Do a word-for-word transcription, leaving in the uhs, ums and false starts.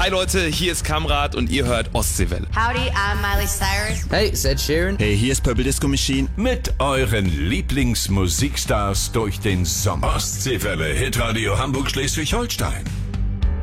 Hi Leute, hier ist Kamrat und ihr hört Ostseewelle. Howdy, I'm Miley Cyrus. Hey, it's Ed Sheeran. Hey, hier ist Purple Disco Machine. Mit euren Lieblingsmusikstars durch den Sommer. Ostseewelle, Hitradio Hamburg-Schleswig-Holstein.